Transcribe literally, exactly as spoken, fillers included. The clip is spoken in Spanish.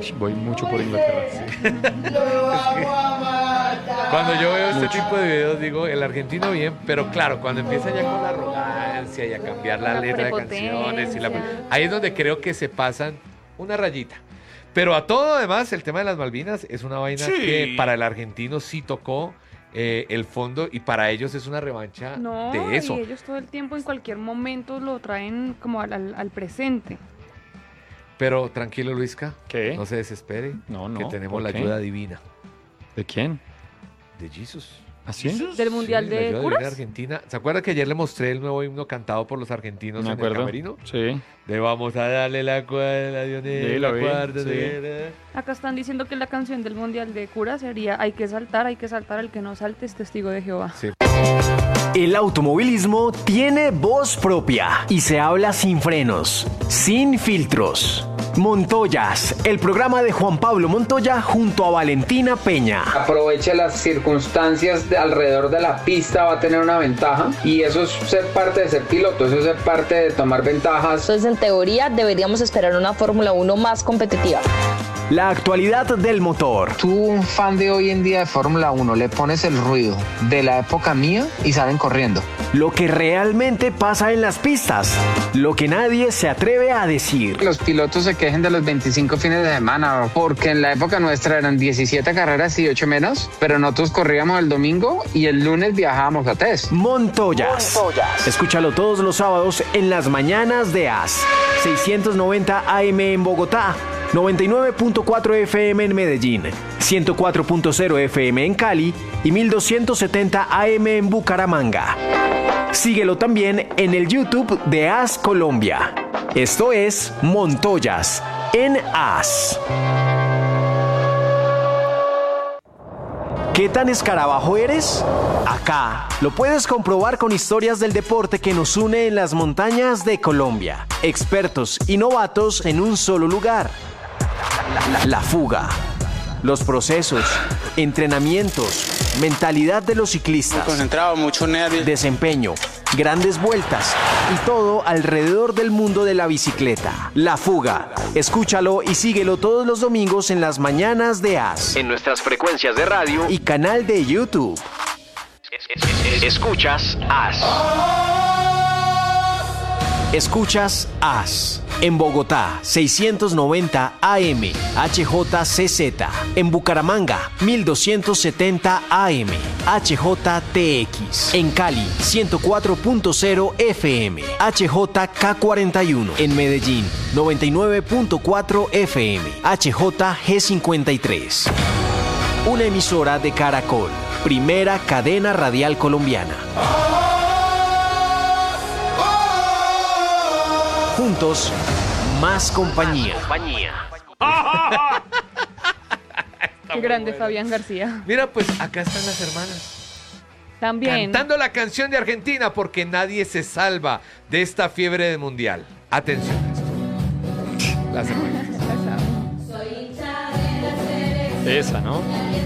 voy mucho por Inglaterra. Sí. Cuando yo veo este Mucho. tipo de videos, digo, el argentino bien, pero claro, cuando empieza ya con la arrogancia y a cambiar la, La letra de canciones, y la, ahí es donde creo que se pasan una rayita. Pero a todo además, el tema de las Malvinas es una vaina Sí. que para el argentino sí tocó eh, el fondo y para ellos es una revancha No, de eso. y ellos todo el tiempo, en cualquier momento, lo traen como al, al, al presente. Pero tranquilo, Luisca, ¿Qué? no se desespere, No, no, que tenemos ¿por la qué? ayuda divina ¿De quién? de Jesus. ¿Así? Del Mundial Sí, la de ayuda divina Curas. de Argentina. ¿Se acuerda que ayer le mostré el nuevo himno cantado por los argentinos Me en el acuerdo. camerino? Sí. De vamos a darle la cuerda, Dionel, Sí, lo la vi, cuarta, sí. de- Acá están diciendo que la canción del Mundial de Curas sería hay que saltar, hay que saltar, el que no salte es testigo de Jehová. Sí. El automovilismo tiene voz propia y se habla sin frenos, sin filtros. Montoyas, el programa de Juan Pablo Montoya junto a Valentina Peña. Aproveche las circunstancias de alrededor de la pista, va a tener una ventaja y eso es ser parte de ser piloto, eso es ser parte de tomar ventajas. Entonces, en teoría, deberíamos esperar una Fórmula uno más competitiva. La actualidad del motor. Tú, un fan de hoy en día de Fórmula uno, le pones el ruido de la época mía y salen corriendo. Lo que realmente pasa en las pistas. Lo que nadie se atreve a decir. Los pilotos se quejen de los veinticinco fines de semana, porque en la época nuestra eran diecisiete carreras y ocho menos, pero nosotros corríamos el domingo y el lunes viajábamos a test. Montoyas. Montoyas. Escúchalo todos los sábados en las mañanas de A S. seiscientos noventa A M en Bogotá, noventa y nueve punto cuatro F M en Medellín, ciento cuatro punto cero F M en Cali y mil doscientos setenta A M en Bucaramanga. Síguelo también en el YouTube de A S Colombia. Esto es Montoyas en A S. ¿Qué tan escarabajo eres? Acá lo puedes comprobar con historias del deporte que nos une en las montañas de Colombia. Expertos y novatos en un solo lugar. La, la fuga. Los procesos, entrenamientos, mentalidad de los ciclistas, Concentrado, mucho nervio. desempeño, grandes vueltas y todo alrededor del mundo de la bicicleta. La Fuga. Escúchalo y síguelo todos los domingos en las mañanas de A S. En nuestras frecuencias de radio y canal de YouTube. Escuchas A S. Escuchas A S. En Bogotá, seiscientos noventa A M, H J C Z. En Bucaramanga, mil doscientos setenta A M, H J T X. En Cali, ciento cuatro punto cero F M, H J K cuarenta y uno. En Medellín, noventa y nueve punto cuatro F M, H J G cincuenta y tres. Una emisora de Caracol, primera cadena radial colombiana. Juntos, más compañía. Qué grande Fabián García. Mira, pues acá están las hermanas. También. Cantando la canción de Argentina porque nadie se salva de esta fiebre de mundial. Atención a esto. Las hermanas. Esa, ¿no?